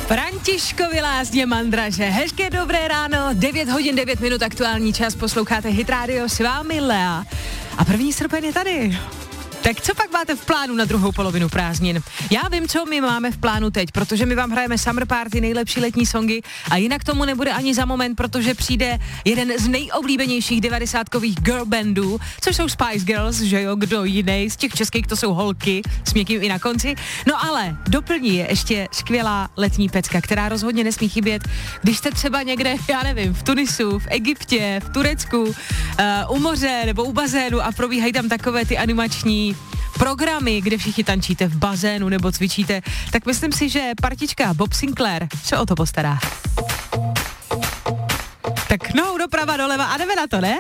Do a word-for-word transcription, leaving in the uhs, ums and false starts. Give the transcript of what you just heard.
Františkovi Lázně Mandraže. Hezké dobré ráno, devět hodin devět minut, aktuální čas, posloucháte Hit Radio, s vámi Lea. A první srpen je tady. Tak co pak máte v plánu na druhou polovinu prázdnin? Já vím, co my máme v plánu teď, protože my vám hrajeme Summer Party, nejlepší letní songy a jinak tomu nebude ani za moment, protože přijde jeden z nejoblíbenějších devadesátkových girl bandů, což jsou Spice Girls, že jo, kdo jiný, z těch českých to jsou holky, s měkkým i na konci. No ale doplní je ještě skvělá letní pecka, která rozhodně nesmí chybět, když jste třeba někde, já nevím, v Tunisu, v Egyptě, v Turecku, uh, u moře nebo u bazénu a probíhají tam takové ty animační programy, kde všichni tančíte v bazénu nebo cvičíte, tak myslím si, že partička Bob Sinclair se o to postará. Tak no, doprava, doleva a jdeme na to, ne?